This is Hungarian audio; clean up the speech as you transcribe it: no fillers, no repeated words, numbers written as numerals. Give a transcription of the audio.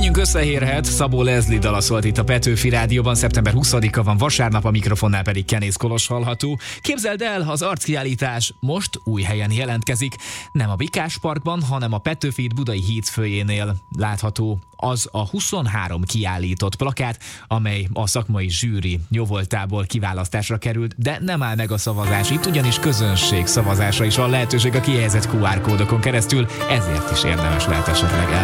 Reményünk összeérhet. Szabó Leslie dala szólt itt a Petőfi Rádióban. Szeptember 20-a van vasárnap, a mikrofonnál pedig Kenész Kolos hallható. Képzeld el, az arckiállítás most új helyen jelentkezik. Nem a Bikás Parkban, hanem a Petőfi Budai híd főjénél látható az a 23 kiállított plakát, amely a szakmai zsűri jóvoltából kiválasztásra került, de nem áll meg a szavazás. Itt ugyanis közönség szavazásra is van lehetőség a kihelyezett QR kódokon keresztül, ezért is érdemes lehet esetleg